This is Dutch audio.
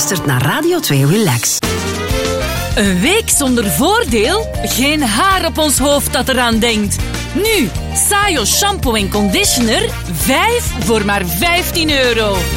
luistert naar Radio 2 Relax. Een week zonder voordeel? Geen haar op ons hoofd dat eraan denkt. Nu, Sajo shampoo en conditioner, 5 voor maar €15.